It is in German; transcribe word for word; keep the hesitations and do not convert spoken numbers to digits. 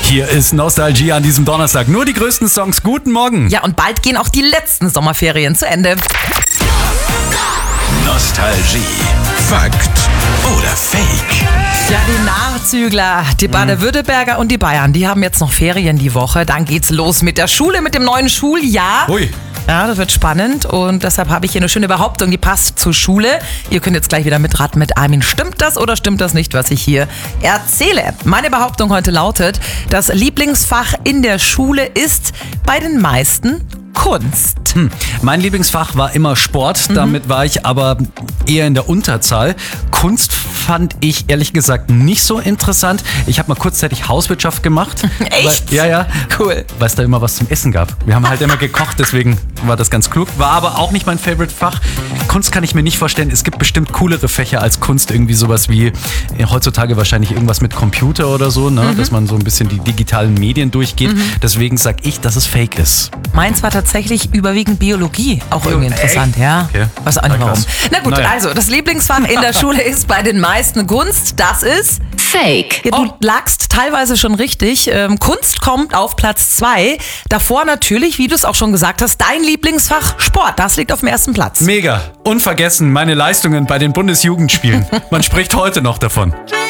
Hier ist Nostalgie an diesem Donnerstag. Nur die größten Songs. Guten Morgen. Ja, und bald gehen auch die letzten Sommerferien zu Ende. Nostalgie. Fakt oder Fake? Ja, die Nachzügler, die Baden-Württemberger und die Bayern, die haben jetzt noch Ferien die Woche. Dann geht's los mit der Schule, mit dem neuen Schuljahr. Ui. Ja, das wird spannend und deshalb habe ich hier eine schöne Behauptung, die passt zur Schule. Ihr könnt jetzt gleich wieder mitraten mit Armin. Stimmt das oder stimmt das nicht, was ich hier erzähle? Meine Behauptung heute lautet, das Lieblingsfach in der Schule ist bei den meisten Kunst. Hm. Mein Lieblingsfach war immer Sport, damit war ich aber eher in der Unterzahl. Kunst fand ich ehrlich gesagt nicht so interessant. Ich habe mal kurzzeitig Hauswirtschaft gemacht. Echt? Weil, ja, ja. Cool. Weil es da immer was zum Essen gab. Wir haben halt immer gekocht, deswegen war das ganz klug. War aber auch nicht mein Favorite-Fach. Kunst kann ich mir nicht vorstellen. Es gibt bestimmt coolere Fächer als Kunst. Irgendwie sowas wie äh, heutzutage wahrscheinlich irgendwas mit Computer oder so, ne? Mhm. Dass man so ein bisschen die digitalen Medien durchgeht. Mhm. Deswegen sag ich, dass es fake ist. Meins war tatsächlich überwiegend Biologie. Auch irgendwie interessant, Echt? ja. Okay. Was auch nicht Na, warum. krass. Na gut, Naja. also das Lieblingsfach in der Schule ist bei den meisten Kunst. Das ist Fake. Ja, du lagst teilweise schon richtig. Ähm, Kunst kommt auf Platz zwei. Davor natürlich, wie du es auch schon gesagt hast, dein Lieblingsfach Sport. Das liegt auf dem ersten Platz. Mega. Unvergessen meine Leistungen bei den Bundesjugendspielen. Man spricht heute noch davon.